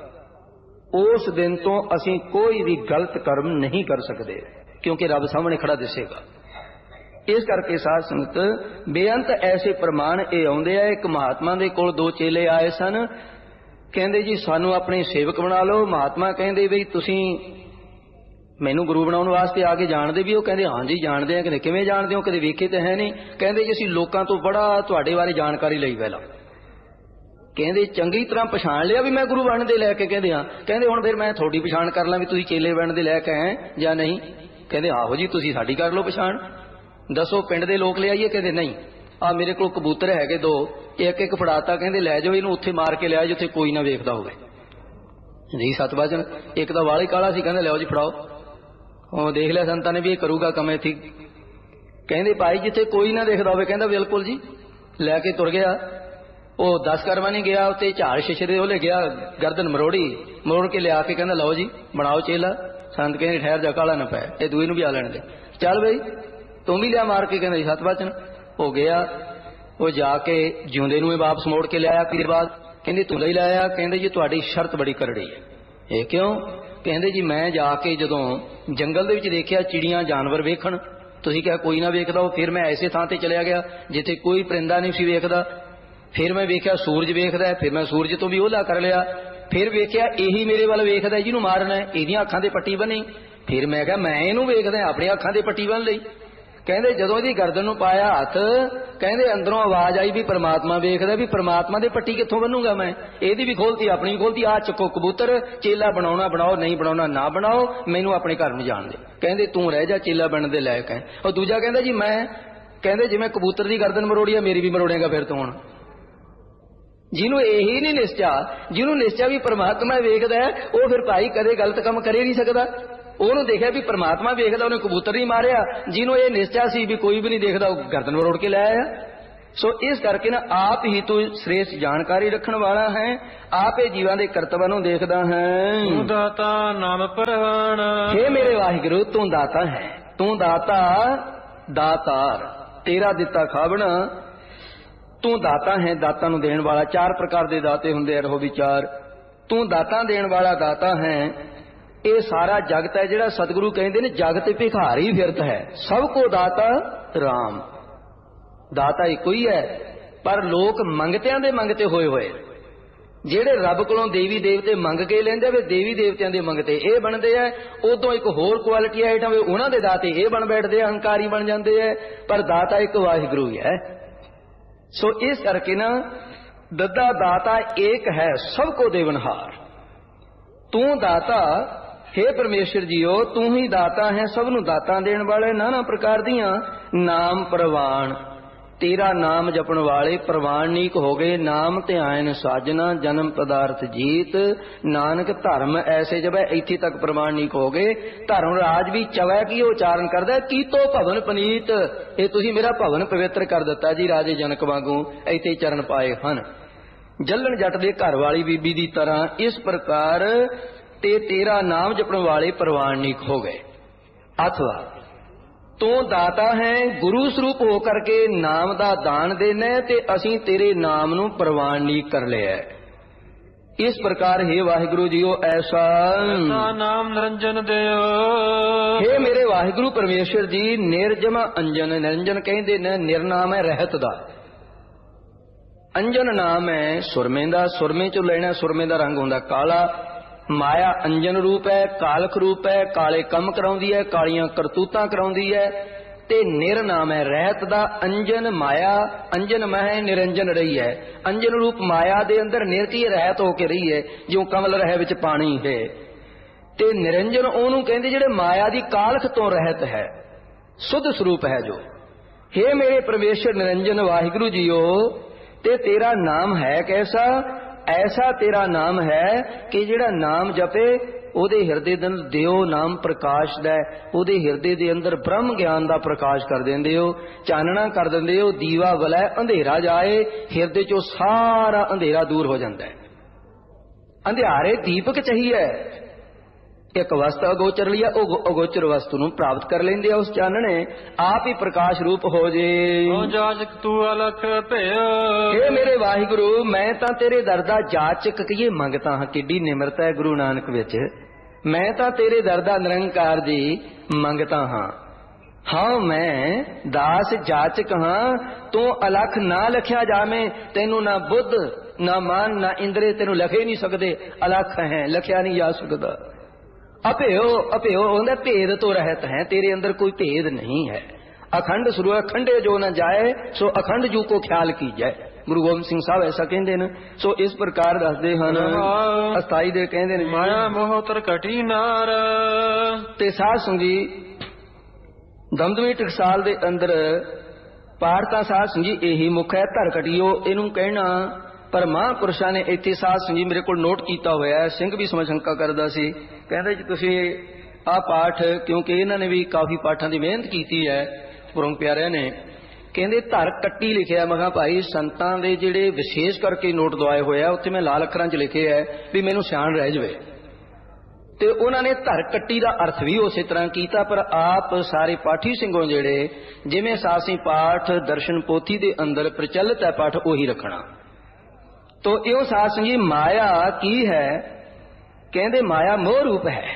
उस दिन तो असीं कोई भी गलत कर्म नहीं कर सकते, क्योंकि रब सामने खड़ा दिसेगा। इस करके साध संगत बेअंत ऐसे प्रमाण ये आउंदे आ। एक महात्मा दे कोल दो चेले आए सन, कहंदे जी सानू अपने सेवक बना लो। महात्मा कहंदे बई तुसीं मैनू गुरु बनाउण वास्ते आके जाणदे भी हो? कहंदे हाँ जी जाणदे आ। कहंदे किवें जाणदे हो? कदे वेखे ते है नहीं। कहंदे जी असीं लोकां तो बड़ा तुहाडे बारे जानकारी लई पहलां। कहंदे चंगी तरह पछाण लिया भी मैं गुरु बनण दे लैके? कहंदे हाँ। कहंदे हुण फिर मैं थोड़ी पछाण कर ਲਾਂ भी तुसीं चेले बनण दे लैके हैं जां नहीं? कहंदे आहो जी तुसीं साडी कर लो पछाण, दसो पिंड दे लोक ले आइए? कहंदे नहीं, आ मेरे कोल कबूतर है दो, एक एक फड़ाता, कहंदे लै जाओ इहनूं उत्थे मार के लिया जिथे कोई ना वेखदा होवे। जी सतवचन एक दा वाल ही काला सी, कहंदे लियाओ जी फड़ाओ। ਉਹ देख लिया संतां ने भी ये करूगा कम इत्थे। कहंदे भाई जिथे कोई ना देखदा होवे? कहंदा बिल्कुल जी। लैके तुर गया। वो 10 करवा नहीं गया, उत्ते झाड़ शिशरे ओले गया, गर्दन मरोड़ के लिया के कहंदा लो जी बनाओ चेला। संत कहंदे ठहर जा काला ना पै, ये दूए नूं भी आ लैण दे, चल बई तू भी लिया मार के। कहंदा जी सतवचन। हो गया वो जाके जिउंदे नूं वापस मोड़ के लिया। फिर बाद कहंदे तू लई लाया? कहंदे जी तुहाडी शर्त बड़ी करड़ी है। ये क्यों? कहंदे जी मैं जाके जदों जंगल दे विच देखिया चिड़ियां जानवर वेखण, तुसीं कहा कोई ना वेखदा हो। फिर मैं ऐसे थां ते चलिया गया जिथे कोई परिंदा नहीं सी वेखदा। फिर मैं वेख्या सूरज वेखदा है, फिर मैं सूरज तो भी ओहला कर लिया। फिर वेख्या यही मेरे वाल वेखदा जिहनूं मारना है, इहदियां अखां ते पट्टी बनी। फिर मैं कहा मैं इहनूं वेखदा, अपनी अखां ते पट्टी बन लई। कहंदे जदों इहदी गर्दन नूं पाया हथ, कहंदे अंदरों आवाज आई भी परमात्मा वेखदा, भी परमात्मा दे पट्टी कित्थों बनूंगा मैं? इहदी भी खोलती अपनी भी खोलती। आ चुको कबूतर, चेला बनाउणा बनाओ, नहीं बनाउणा ना बनाओ, मैनूं अपने घर नूं जाण दे। कहंदे तूं रह जा चेला बनण दे लायक है। और दूजा कहंदा जी मैं, कहंदे जिवें कबूतर दी गर्दन मरोड़ी है मेरी भी मरोड़ेगा फिर तूं। हुण जिन्हों यही नहीं निश्चा, जिन्हों निश्चा भी परमात्मा वेखदा है, वो फिर भाई कदे गलत काम करे नहीं सकता। ਉਹਨੂੰ देखा भी परमात्मा वेखदा, उन्हें कबूतर नहीं मारिया। जिन्हों ये निश्चा सी भी कोई भी नहीं देखता, गर्दन मरोड़ के लाया। ਸੋ ਇਸ ਕਰਕੇ ਨਾ ਆਪ ਹੀ ਤੂੰ ਸ੍ਰੇਸ਼ਟ ਜਾਣਕਾਰੀ ਰੱਖਣ ਵਾਲਾ ਹੈ, ਆਪੇ ਜੀਵਾਂ ਦੇ ਕਰਤੱਵਾਂ ਨੂੰ ਦੇਖਦਾ ਹੈ। ਤੂੰ ਦਾਤਾ ਨਾਮ ਪ੍ਰਵਾਨ। ਹੇ ਮੇਰੇ ਵਾਹਿਗੁਰੂ, ਤੂੰ ਦਾਤਾ ਹੈ, ਤੂੰ ਦਾਤਾ ਦਾਤਾਰ, ਤੇਰਾ ਦਿੱਤਾ ਖਾਵਣਾ। ਤੂੰ ਦਾਤਾ ਹੈ, ਦਾਤਾ ਨੂੰ ਦੇਣ ਵਾਲਾ। 4 ਪ੍ਰਕਾਰ ਦੇ ਦਾਤੇ ਹੁੰਦੇ ਆ, ਰਹੋ ਵਿਚਾਰ। ਤੂੰ ਦਾਤਾ ਦੇਣ ਵਾਲਾ ਦਾਤਾ ਹੈ। ਇਹ ਸਾਰਾ ਜਗਤ ਹੈ ਜਿਹੜਾ ਸਤਿਗੁਰੂ ਕਹਿੰਦੇ ਨੇ ਜਗਤ ਭਿਖਾਰੀ ਫਿਰਤ ਹੈ, ਸਭ ਕੋ ਦਾਤਾ ਰਾਮ। ਦਾਤਾ ਇੱਕੋ ਹੀ ਹੈ, ਪਰ ਲੋਕ ਮੰਗਤਿਆਂ ਦੇ ਮੰਗਤੇ ਹੋਏ ਹੋਏ। ਜਿਹੜੇ ਰੱਬ ਕੋਲੋਂ ਦੇਵੀ ਦੇਵਤੇ ਮੰਗ ਕੇ ਲੈਂਦੇ ਵੇ ਦੇਵੀ ਦੇਵਤਿਆਂ ਦੇ ਮੰਗਤੇ ਇਹ ਬਣਦੇ ਆ। ਉਦੋਂ ਇੱਕ ਹੋਰ ਕੁਆਲਿਟੀ ਆਈਟਮ ਵੇ ਉਹਨਾਂ ਦੇ ਦਾਤੇ ਇਹ ਬਣ ਬੈਠਦੇ ਆ, ਹੰਕਾਰੀ ਬਣ ਜਾਂਦੇ ਆ। ਪਰ ਦਾਤਾ ਇੱਕ ਵਾਹਿਗੁਰੂ ਹੀ ਹੈ। ਸੋ ਇਸ ਕਰਕੇ ਨਾ ਦੱਦਾ ਦਾਤਾ ਏਕ ਹੈ, ਸਭ ਕੋ ਦੇਵਨਹਾਰ। ਤੂੰ ਦਾਤਾ, हे ਪਰਮੇਸ਼ਰ ਜੀਓ, ਤੂੰ ਹੀ ਦਾਤਾ ਹੈ, ਸਭ ਨੂੰ ਦਾਤਾਂ ਦੇਣ ਵਾਲੇ, ਨਾਨਾ ਪ੍ਰਕਾਰ ਦੀਆਂ ਨਾਮ ਪ੍ਰਵਾਨ। ਤੇਰਾ ਨਾਮ ਜਪਣ ਵਾਲੇ ਪ੍ਰਵਾਨਿਕ ਹੋ ਗਏ। ਨਾਮ ਧਿਆਨ ਸਾਜਨਾ ਜਨਮ ਪਦਾਰਥ ਜੀਤ, ਨਾਨਕ ਧਰਮ ਐਸੇ ਜਬੈ। ਇੱਥੇ ਤੱਕ ਪ੍ਰਵਾਨਿਕ ਹੋ ਗਏ। ਧਰਮ ਰਾਜ ਵੀ ਚਵੈ ਕੀ ਉਚਾਰਨ ਕਰਦਾ, ਕੀਤੋ ਭਵਨ ਪਨੀਤ। ਇਹ ਤੁਸੀਂ ਮੇਰਾ ਭਵਨ ਪਵਿੱਤਰ ਕਰ ਦਿੱਤਾ ਜੀ, ਰਾਜੇ ਜਨਕ ਵਾਂਗੂ ਇੱਥੇ ਚਰਨ ਪਾਏ ਹਨ। ਜੱਲਣ ਜੱਟ ਦੇ ਘਰ ਵਾਲੀ ਬੀਬੀ ਦੀ ਤਰ੍ਹਾਂ ਇਸ ਪ੍ਰਕਾਰ ਤੇ ਤੇਰਾ ਨਾਮ ਜਪਣ ਵਾਲੇ ਪ੍ਰਵਾਨਿਕ ਹੋ ਗਏ। ਅਥਵਾ ਤੂੰ ਦਾਤਾ ਹੈ, ਗੁਰੂ ਸਰੂਪ ਹੋ ਕਰਕੇ ਨਾਮ ਦਾ ਦਾਨ ਦੇਣਾ ਤੇ ਅਸੀਂ ਤੇਰੇ ਨਾਮ ਨੂੰ ਪ੍ਰਵਾਨਿਕ ਕਰ ਲਿਆ। ਇਸ ਪ੍ਰਕਾਰ हे ਵਾਹਿਗੁਰੂ ਜੀਓ ਐਸਾ ਨਾਮ ਨਿਰੰਜਨ ਦਿਓ। हे ਮੇਰੇ ਵਾਹਿਗੁਰੂ ਪਰਮੇਸ਼ਰ ਜੀ, ਨਿਰਜਮ ਅੰਜਨ, ਨਿਰੰਜਨ ਕਹਿੰਦੇ ਨੇ ਨਿਰਨਾਮ ਹੈ ਰਹਿਤ ਦਾ। ਅੰਜਨ ਨਾਮ ਹੈ ਸੁਰਮੇ ਦਾ, ਸੁਰਮੇ ਚੋਂ ਲੈਣਾ। ਸੁਰਮੇ ਦਾ ਰੰਗ ਹੁੰਦਾ ਕਾਲਾ। ਮਾਇਆ ਅੰਜਨ ਰੂਪ ਹੈ, ਕਾਲਖ ਰੂਪ ਹੈ, ਕਾਲੇ ਕੰਮ ਕਰਾਉਂਦੀ ਹੈ, ਕਾਲੀਆਂ ਕਰਤੂਤਾਂ ਕਰਾਉਂਦੀ ਹੈ। ਤੇ ਨਿਰ ਨਾਮ ਹੈ ਰਹਿਤ ਦਾ। ਅੰਜਨ ਮਾਇਆ, ਅੰਜਨ ਮਹਿ ਨਿਰੰਜਨ ਰਹੀ ਹੈ। ਅੰਜਨ ਰੂਪ ਮਾਇਆ ਦੇ ਅੰਦਰ ਨਿਰਤੀ ਰਹਿਤ ਹੋ ਕੇ ਰਹੀ ਹੈ, ਜਿਉਂ ਕਮਲ ਰਹਿ ਵਿੱਚ ਪਾਣੀ ਹੈ। ਤੇ ਨਿਰੰਜਨ ਉਹਨੂੰ ਕਹਿੰਦੇ ਜਿਹੜੇ ਮਾਇਆ ਦੀ ਕਾਲਖ ਤੋਂ ਰਹਿਤ ਹੈ, ਸੁਧ ਸਰੂਪ ਹੈ ਜੋ। हे ਮੇਰੇ ਪਰਮੇਸ਼ਰ ਨਿਰੰਜਨ ਵਾਹਿਗੁਰੂ ਜੀਓ, ਤੇ ਤੇਰਾ ਨਾਮ ਹੈ ਕੈਸਾ? ਐਸਾ ਤੇਰਾ ਨਾਮ ਹੈ ਕਿ ਜਿਹੜਾ ਨਾਮ ਜਪੇ ਉਹਦੇ ਹਿਰਦੇ ਦੇ ਅੰਦਰ ਦਿਓ ਨਾਮ ਪ੍ਰਕਾਸ਼ ਦਾ, ਉਹਦੇ ਹਿਰਦੇ ਦੇ ਅੰਦਰ ਬ੍ਰਹਮ ਗਿਆਨ ਦਾ ਪ੍ਰਕਾਸ਼ ਕਰ ਦਿੰਦੇ ਹੋ, ਚਾਨਣਾ ਕਰ ਦਿੰਦੇ ਹੋ। ਦੀਵਾ ਵਲੈ ਅੰਧੇਰਾ ਜਾਏ, ਹਿਰਦੇ ਚੋਂ ਸਾਰਾ ਅੰਧੇਰਾ ਦੂਰ ਹੋ ਜਾਂਦਾ ਹੈ। ਅੰਧਿਆਰੇ ਦੀਪਕ ਚਾਹੀਏ। ਇੱਕ ਵਸਤੂ ਅਗੋਚਰ ਲਿਆ, ਉਹ ਅਗੋਚਰ ਵਸਤੂ ਨੂੰ ਪ੍ਰਾਪਤ ਕਰ ਲੈਂਦੇ ਆ। ਉਸ ਚਾਨਣੇ ਆਪ ਹੀ ਪ੍ਰਕਾਸ਼ ਰੂਪ ਹੋ ਜੇ। ਜਾਚਕ ਤੂੰ ਅਲਖ ਭਿਆ। ਇਹ ਮੇਰੇ ਵਾਹਿਗੁਰੂ, ਮੈਂ ਤਾਂ ਤੇਰੇ ਦਰ ਦਾ ਜਾਚਕ ਕਹੀਏ ਮੰਗਤਾ ਹਾਂ। ਕਿੱਡੀ ਨਿਮਰਤਾ ਹੈ ਗੁਰੂ ਨਾਨਕ ਵਿੱਚ। ਮੈਂ ਤਾਂ ਤੇਰੇ ਦਰ ਦਾ ਨਿਰੰਕਾਰ ਦੀ ਮੰਗਤਾ ਹਾਂ। ਹਾਂ ਮੈਂ ਦਾਸ ਜਾਚਕ ਹਾਂ। ਤੂੰ ਅਲਖ ਨਾ ਲਖਿਆ ਜਾਵੇਂ, ਤੈਨੂੰ ਨਾ ਬੁੱਧ ਨਾ ਮਨ ਨਾ ਇੰਦਰੇ ਤੈਨੂੰ ਲਖੇ ਨਹੀਂ ਸਕਦੇ। ਅਲਖ ਹੈ, ਲਖਿਆ ਨਹੀਂ ਜਾ ਸਕਦਾ। ਅਭਿਓ, ਅਭਿਓ ਹੁੰਦਾ ਭੇਦ ਤੋਂ ਰਹਿਤ ਹੈ, ਤੇਰੇ ਅੰਦਰ ਕੋਈ ਭੇਦ ਨਹੀਂ ਹੈ। ਅਖੰਡ ਸਰੂਪ ਅਖੰਡੇ ਜੋ ਨਾ ਜਾਏ, ਸੋ ਅਖੰਡ ਜੂ ਕੋ ਖਿਆਲ ਕੀਜੈ। ਗੁਰੂ ਗੋਬਿੰਦ ਸਿੰਘ ਸਾਹਿਬ ਐਸਾ ਕਹਿੰਦੇ ਨੇ। ਸੋ ਇਸ ਪ੍ਰਕਾਰ ਦੱਸਦੇ ਹਨ। ਅਸਥਾਈ ਦੇ ਕਹਿੰਦੇ ਨੇ ਮਾਇਆ ਮੋਹ ਤਰਕਟੀ ਨਾਰ। ਤੇ ਸਾਧ ਸੰਗੀ ਦਮਦਮੀ ਟਕਸਾਲ ਦੇ ਅੰਦਰ ਪਾਠ ਤਾਂ ਸਾਧ ਸੰਗੀ ਇਹੀ ਮੁੱਖ ਹੈ। ਧਰਕਟਿਓ ਇਹਨੂੰ ਕਹਿਣਾ। ਪਰ ਮਹਾਂਪੁਰਸ਼ਾਂ ਨੇ ਇੱਥੇ ਸਾਧ ਸੰਗੀ ਮੇਰੇ ਕੋਲ ਨੋਟ ਕੀਤਾ ਹੋਇਆ ਹੈ। ਸਿੰਘ ਵੀ ਸਮਝ ਸ਼ੰਕਾ ਕਰਦਾ ਸੀ, ਕਹਿੰਦਾ ਜੀ ਤੁਸੀਂ ਆਹ ਪਾਠ, ਕਿਉਂਕਿ ਇਹਨਾਂ ਨੇ ਵੀ ਕਾਫੀ ਪਾਠਾਂ ਦੀ ਮਿਹਨਤ ਕੀਤੀ ਹੈ ਪੁਰੰਗ ਪਿਆਰਿਆਂ ਨੇ, ਕਹਿੰਦੇ ਧਰ ਕੱਟੀ ਲਿਖਿਆ। ਮੈਂ ਕਿਹਾ ਭਾਈ ਸੰਤਾਂ ਦੇ ਜਿਹੜੇ ਵਿਸ਼ੇਸ਼ ਕਰਕੇ ਨੋਟ ਦਵਾਏ ਹੋਏ ਆ, ਉੱਥੇ ਮੈਂ ਲਾਲ ਅੱਖਰਾਂ 'ਚ ਲਿਖੇ ਹੈ ਵੀ ਮੈਨੂੰ ਸਿਆਣ ਰਹਿ ਜਾਵੇ। ਤੇ ਉਹਨਾਂ ਨੇ ਧਰ ਕੱਟੀ ਦਾ ਅਰਥ ਵੀ ਉਸੇ ਤਰ੍ਹਾਂ ਕੀਤਾ। ਪਰ ਆਪ ਸਾਰੇ ਪਾਠੀ ਸਿੰਘੋਂ ਜਿਹੜੇ ਜਿਵੇਂ ਸਾਸੀ ਪਾਠ ਦਰਸ਼ਨ ਪੋਥੀ ਦੇ ਅੰਦਰ ਪ੍ਰਚਲਿਤ ਹੈ ਪਾਠ, ਉਹੀ ਰੱਖਣਾ। ਤੋ ਇਹੋ ਸਾਧ ਸੰਗੀ ਮਾਇਆ ਕੀ ਹੈ? ਕਹਿੰਦੇ ਮਾਇਆ ਮੋਹ ਰੂਪ ਹੈ।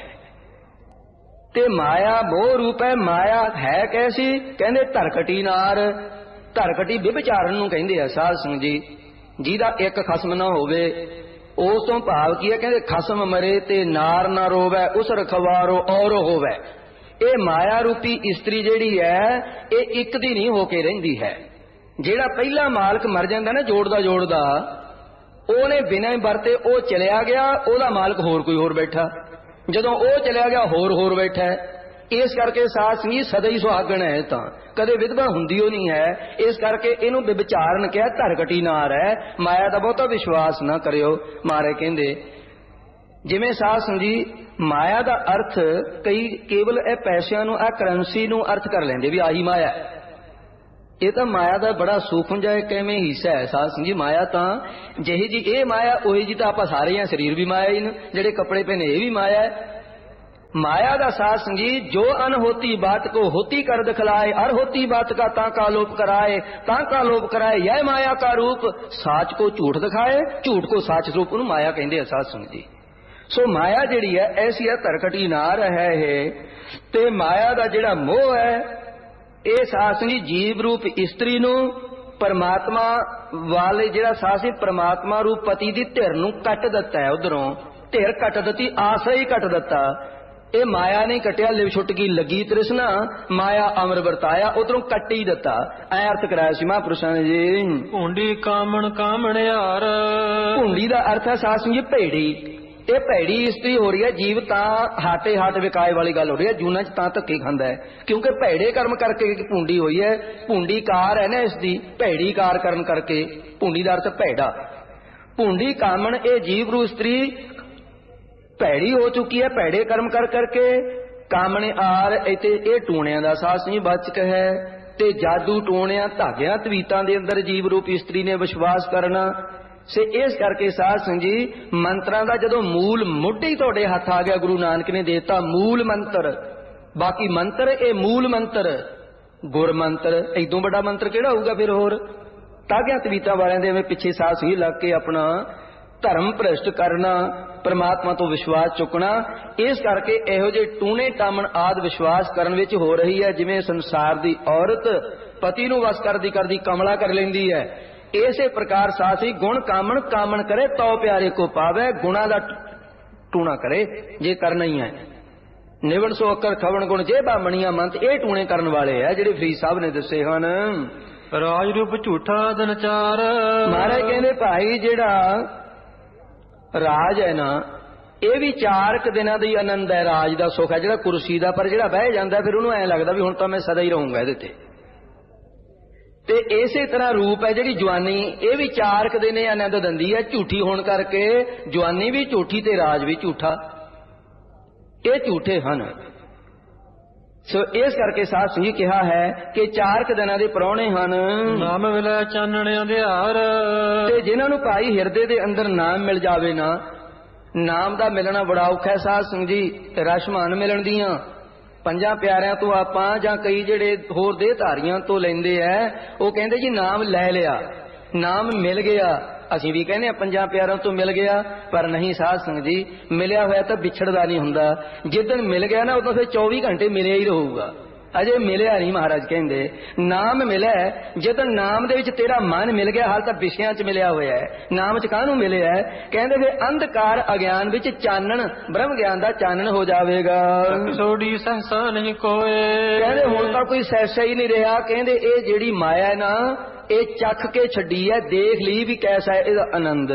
ਤੇ ਮਾਇਆ ਮੋਹ ਰੂਪ ਹੈ। ਮਾਇਆ ਹੈ ਕੈਸੀ? ਕਹਿੰਦੇ ਧਰਕਟੀ ਨਾਰ। ਧਰਕਟੀ ਵਿਭਚਾਰਨ ਨੂੰ ਕਹਿੰਦੇ ਆ ਸਾਧ ਸੰਗ ਜੀ, ਜਿਹਦਾ ਇੱਕ ਖਸਮ ਨਾ ਹੋਵੇ। ਉਸ ਤੋਂ ਭਾਵ ਕੀ ਹੈ? ਕਹਿੰਦੇ ਖਸਮ ਮਰੇ ਤੇ ਨਾਰ ਨਾ ਰੋਵੈ, ਉਸ ਰਖਵਾਰੋ ਔਰ ਹੋਵੈ। ਇਹ ਮਾਇਆ ਰੂਪੀ ਇਸਤਰੀ ਜਿਹੜੀ ਹੈ, ਇਹ ਇੱਕ ਦੀ ਨਹੀਂ ਹੋ ਕੇ ਰਹਿੰਦੀ ਹੈ। ਜਿਹੜਾ ਪਹਿਲਾ ਮਾਲਕ ਮਰ ਜਾਂਦਾ ਨਾ ਜੋੜਦਾ ਜੋੜਦਾ, ਉਹਨੇ ਬਿਨਾਂ ਵਰਤੇ ਉਹ ਚਲਿਆ ਗਿਆ, ਉਹਦਾ ਮਾਲਕ ਹੋਰ ਕੋਈ ਹੋਰ ਬੈਠਾ। ਜਦੋਂ ਉਹ ਚਲਿਆ ਗਿਆ ਹੋਰ ਬੈਠਾ। ਇਸ ਕਰਕੇ ਸਾਧ ਸੰਗੀ ਸਦਾ ਹੀ ਸੁਹਾਗਣ ਹੈ, ਤਾਂ ਕਦੇ ਵਿਧਵਾ ਹੁੰਦੀ ਉਹ ਨਹੀਂ ਹੈ। ਇਸ ਕਰਕੇ ਇਹਨੂੰ ਵਿਚਾਰਨ ਕਿਹਾ ਧਰਕਟੀ ਨਾਰ ਹੈ। ਮਾਇਆ ਦਾ ਬਹੁਤਾ ਵਿਸ਼ਵਾਸ ਨਾ ਕਰਿਓ। ਮਾਰੇ ਕਹਿੰਦੇ ਜਿਵੇਂ ਸਾਧ ਸੰਗੀ ਮਾਇਆ ਦਾ ਅਰਥ ਕਈ ਕੇਵਲ ਇਹ ਪੈਸਿਆਂ ਨੂੰ, ਇਹ ਕਰੰਸੀ ਨੂੰ ਅਰਥ ਕਰ ਲੈਂਦੇ ਵੀ ਆਹੀ ਮਾਇਆ। ਇਹ ਤਾਂ ਮਾਇਆ ਦਾ ਬੜਾ ਸੂਖਮ ਜਿਹਾ ਕਿਵੇਂ ਹਿੱਸਾ ਹੈ ਸਾਧ ਸੰਗਤ ਜੀ। ਮਾਇਆ ਤਾਂ ਜਿਹੀ ਜੀ ਇਹ ਮਾਇਆ ਉਹੀ ਜੀ ਤਾਂ ਆਪਾਂ ਸਾਰੇ ਆ। ਸਰੀਰ ਵੀ ਮਾਇਆ ਹੀ ਨੇ, ਜਿਹੜੇ ਕੱਪੜੇ ਪਹਿਨੇ ਇਹ ਵੀ ਮਾਇਆ ਹੈ। माया का साथ संगीत जो अनहोती बात को होती कर दिखलाए, अर होती बात का ताका लोप कराए, ताका लोप कराए, यह माया का रूप साच को झूठ दिखाए, झूठ को साच रूप उन्हें माया कहते हैं साथ संगीत। सो माया जिहड़ी है ऐसी है तरकटी नार है ते माया का जिहड़ा मोह है ये साथ संगीत जीव रूप इस्त्री नूं परमात्मा वाले जिहड़ा साथ संगीत परमात्मा रूप पति दी धिर नूं कट दिता है, उधरों धिर कट दिती, आसरा ही कट दिता। ये माया ने कटिया, लिव छुट गई लगी तृष्णा, माया अमर वरताया, उधरों कट ही दिता। ऐ अर्थ कराया सी महापुरुषां ने जी। भूंडी कामण कामणियार, भूंडी का अर्थ है साथ संगीत भेड़ी। ये भैड़ी इस्त्री हो रही है, जीव तां हाटे हाट विकाए वाली गल हो रही है, जूना च तां धक्के खांदा है क्योंकि भैड़े कर्म करके भूंडी हुई है। भूंडी कार है ना इसकी, भैड़ी कार करन करके, भूंडी का अर्थ भैड़ा। भूंडी कामण ये जीव रू स्त्री भैड़ी हो चुकी है, भैड़े कर्म कर करके। कामणे आर इते ये टूणिया का साथ नहीं बचक है, ते जादू टूणिया धागिया तवीतां दे अंदर जीव रूपी स्त्री ने विश्वास करना से। इस करके साध संग जी मंत्रां दा जदों मूल मुढ़ ही तुहाडे हथ आ गया, गुरु नानक ने देता मूल मंत्र। बाकी मंत्र ये मूल मंत्र गुर मंत्र, इदों बड़ा मंत्र किहड़ा होऊगा फिर होर। धागिया तवीतां वालियां दे पिछे साध संग लग के अपना धर्म भ्रष्ट करना, परमात्मा तो विश्वास चुकना। इस करके इहो जे टूने टामण आदि विश्वास करन विच हो रही है, जिवें संसार दी औरत पति नूं वस करदी करदी कमला कर लैंदी है, इसे प्रकार सासी गुण कामण कामण करे तो प्यारे को पावे। गुणा दा टूणा करे जे करना ही है। निवण सो अकर खवण गुण जे बामणिया मंत, ये टूणे करन वाले है जिहड़े फरीद साहब ने दसे हन। राज रूप झूठा दनचार, महाराज कहंदे भाई जिहड़ा राज है ना, ये भी 4 दिनों दी आनंद है, राज का सुख है जिहड़ा कुर्सी का, पर जिहड़ा बह जाता फिर उन्होंने ऐ लगता भी हुण तां मैं सदा ही रहूंगा इहदे ते। इसे तरह रूप है जिहड़ी जवानी, ये भी 4 दिन आनंद दिंदी है, झूठी होण करके जवानी भी झूठी ते राज भी झूठा, ये झूठे हन। सो इस करके साथ सही कहा है कि 4 दिनों के प्राहुणे हन। नाम मिले चानणियां दे हार, ते जिन्हां नूं भाई हिरदे दे अंदर नाम मिल जावे ना, नाम दा मिलना बड़ा औखा है साध संग जी। रशमान मिलन दियां 5 प्यारिਆਂ तो आपां जां कई जिहड़े होर देहधारियां तो लैंदे है, वो कहंदे जी नाम लै लिया, नाम मिल गया। असीं भी कहने 5 प्यारों तो मिल गया, पर नहीं साध संग जी, मिलिया होया तो विछड़दा नहीं हुंदा। जिदन मिल गया ना उदों फिर 24 घंटे मिलिया ही रहूगा। अजे मिलिया नहीं, महाराज कहंदे नाम मिले जिदन नाम दे विच तेरा मन मिल गया, हाल तां विषयां च मिलिया होया है, नाम च काहनूं मिलिया है। कहंदे फिर अंधकार अज्ञान विच चानण ब्रह्म ज्ञान दा चानण हो जावेगा। सोडी सहसा नहीं कोए, कहंदे हुण तां कोई सहसा ही नहीं रहा। कहंदे ये जिहड़ी माया है ना, ये चख के छड्डी है, देख ली भी कैसा है इहदा आनंद।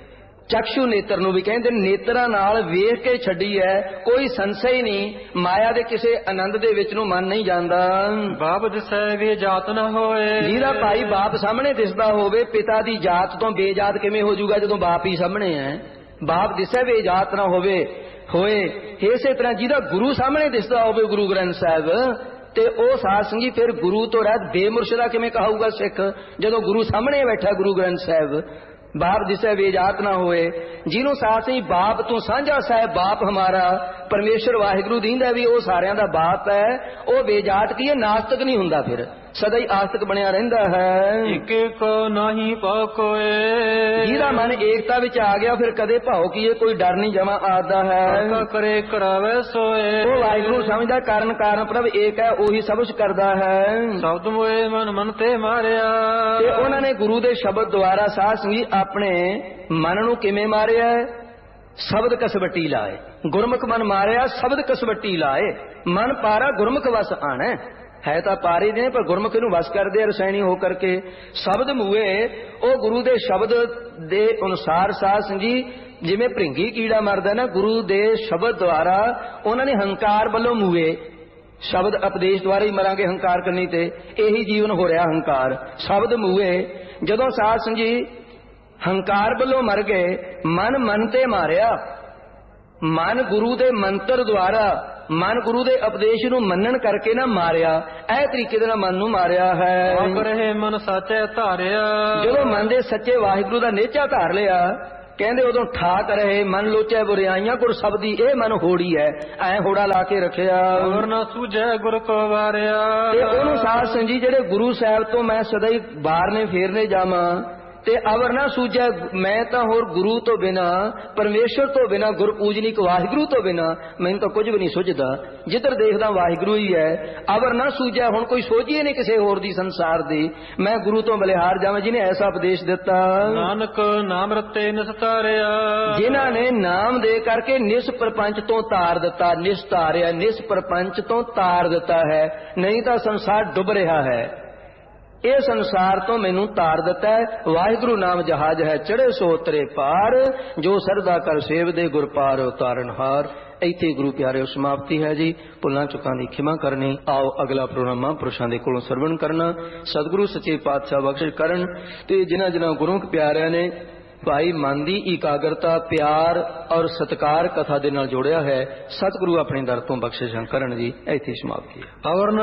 चक्षु नेत्र नूं भी कहंदे नेत्रां नाल वेख के छड्डी है, कोई संशय नहीं। माया दे किसे आनंद दे विच नूं मन नहीं जांदा। बाप दिसै वे जात ना होए, जिहदा भाई बाप सामने दिसदा होवे, पिता दी जात तो बेजात किवें हो जाऊगा जदों बाप ही सामने है। बाप दिसै वे जात ना होवे होए, इसे तरह जिहदा गुरु सामने दिसदा होवे गुरु ग्रंथ साहिब, ते ओ साध संगी फिर गुरु तो रहत बेमुर्शदा किवें कहाऊगा सिख, जदों गुरु सामने बैठा गुरु ग्रंथ साहिब। बाप दिसै वेजात ना होए, जिन्हों साथ सही बाप तू साझा साहिब बाप हमारा परमेश्वर वाहिगुरु दींदा भी वो सारियां दा बाप है। वो बेजात की है, नास्तिक नहीं हुंदा, फिर सदा ही आस्तिक बनिया रहिंदा है। एक को नहीं पाओ कोए, जिहदा मन एकता विच आ गया फिर कदे भाव की कोई डर नहीं जमा आता है। करे करावे सोए, वो वाहिगुरु समझदा कारण कारण प्रभ एक है, ओही सब कुछ करदा है। शब्द मोए मन मन ते मारिया, ते उन्हां ने गुरु दे शब्द द्वारा साध संगी अपने मन नूं किवें मारिया? शब्द कसवटी लाए। गुरमुख मन मारिया, शब्द कसवटी लाए। मन पारा गुरमुख वस आना है तो पारी ने, पर गुरमुख नूं वस कर दे रसैनी होकर के। शब्द मूए ओ गुरु दे शब्द दे अनुसार साध संगी, जिवें भृंगी कीड़ा मरदा ना, गुरु दे शब्द द्वारा उन्होंने हंकार वालों मूए। शब्द उपदेश द्वारा ही मरांगे हंकार करनी ते, यही जीवन हो रहा हंकार। शब्द मूए जदों साध संगी हंकार वालों मर गए, मन मन ते मारिया। मन गुरु दे मंत्र द्वारा ਮਨ ਗੁਰੂ ਦੇ ਉਪਦੇਸ਼ ਨੂੰ ਮੰਨਣ ਕਰਕੇ ਨਾ ਮਾਰਿਆ, ਇਹ ਤਰੀਕੇ ਦੇ ਨਾਲ ਮਨ ਨੂੰ ਮਾਰਿਆ ਹੈ। ਆਪ ਰਹੇ ਮਨ ਸਾਚੇ ਧਾਰਿਆ। ਜਦੋਂ ਮਨ ਦੇ ਸੱਚੇ ਵਾਹਿਗੁਰੂ ਦਾ ਨੇਚਾ ਧਾਰ ਲਿਆ, ਕਹਿੰਦੇ ਉਦੋਂ ਠਾਕ ਰਹੇ ਮਨ ਲੋਚੈ ਬੁਰਿਆਈਆਂ ਗੁਰ ਸਬਦੀ, ਇਹ ਮਨ ਹੋੜੀ ਹੈ, ਐ ਹੋੜਾ ਲਾ ਕੇ ਰੱਖਿਆ। ਗੁਰ ਨਾ ਸੂਝੈ ਗੁਰ ਕੋ ਵਾਰਿਆ। ਤੇ ਉਹਨੂੰ ਸਾਧ ਸੰਗਤ ਜੀ ਜਿਹੜੇ ਗੁਰੂ ਸਾਹਿਬ ਤੋਂ ਮੈਂ ਸਦਾ ਹੀ ਬਾਹਰਨੇ ਫੇਰਨੇ ਜਾਵਾਂ ਤੇ ਅਵਰ ਨਾ ਸੂਝੈ, ਮੈਂ ਤਾਂ ਹੋਰ ਗੁਰੂ ਤੋਂ ਬਿਨਾ, ਪਰਮੇਸ਼ਰ ਤੋਂ ਬਿਨਾ, ਗੁਰ ਪੂਜਨੀਕ ਵਾਹਿਗੁਰੂ ਤੋਂ ਬਿਨਾ ਮੈਨੂੰ ਤਾਂ ਕੁਝ ਵੀ ਨਹੀਂ ਸੁਝਦਾ। ਜਿੱਧਰ ਦੇਖਦਾ ਵਾਹਿਗੁਰੂ ਹੀ ਹੈ। ਅਵਰ ਨਾ ਸੂਝੈ, ਹੁਣ ਕੋਈ ਸੋਝੀ ਨਹੀਂ ਕਿਸੇ ਹੋਰ ਦੀ ਸੰਸਾਰ ਦੀ, ਮੈਂ ਗੁਰੂ ਤੋਂ ਬਲਿਹਾਰ ਜਾਵਾਂ ਜਿਹਨੇ ਐਸਾ ਉਪਦੇਸ਼ ਦਿੱਤਾ। ਨਾਨਕ ਨਾਮ ਰਤੇ ਨਿਸਤਾਰਿਆ। ਜਿਨ੍ਹਾਂ ਨੇ ਨਾਮ ਦੇ ਕਰਕੇ ਨਿਸ ਪ੍ਰਪੰਚ ਤੋਂ ਤਾਰ ਦਿੱਤਾ, ਨਿਸਤਾਰਿਆ, ਨਿਸ ਪ੍ਰਪੰਚ ਤੋਂ ਤਾਰ ਦਿੱਤਾ ਹੈ, ਨਹੀਂ ਤਾਂ ਸੰਸਾਰ ਡੁੱਬ ਰਿਹਾ ਹੈ। ਇਹ ਸੰਸਾਰ ਤੋਂ ਮੈਨੂੰ ਤਾਰ ਦਿੱਤਾ ਹੈ। ਵਾਹਿਗੁਰੂ ਨਾਮ ਜਹਾਜ ਹੈ, ਚੜੇ ਸੋ ਉਤਰੇ ਪਾਰ, ਜੋ ਸਰਦਾ ਕਰ ਸੇਵਦੇ ਗੁਰ ਪਾਰ ਉਤਾਰਨਹਾਰ। ਇੱਥੇ ਗੁਰੂ ਪਿਆਰਿਓ ਸਮਾਪਤੀ ਹੈ ਜੀ। ਭੁੱਲਾਂ ਚੁੱਕਾਂ ਦੀ ਖਿਮਾ ਕਰਨੀ। ਆਓ ਅਗਲਾ ਪ੍ਰੋਗਰਾਮ ਮਹਾਂਪੁਰਸ਼ਾਂ ਦੇ ਕੋਲੋਂ ਸਰਵਣ ਕਰਨਾ। ਸਤਿਗੁਰੂ ਸੱਚੇ ਪਾਤਸ਼ਾਹ ਬਖਸ਼ਿਸ਼ ਕਰਨ ਤੇ ਜਿਨ੍ਹਾਂ ਜਿਨ੍ਹਾਂ ਗੁਰਮੁਖ ਪਿਆਰਿਆਂ ਨੇ ਭਾਈ ਮਨ ਦੀ ਇਕਾਗਰਤਾ, ਪਿਆਰ ਔਰ ਸਤਿਕਾਰ ਕਥਾ ਦੇ ਨਾਲ ਜੋੜਿਆ ਹੈ, ਸਤਿਗੁਰੂ ਆਪਣੇ ਦਰ ਤੋਂ ਬਖਸ਼ਿਸ਼ਾਂ ਕਰਨ ਜੀ। ਇੱਥੇ ਸਮਾਪਤੀ ਹੈ।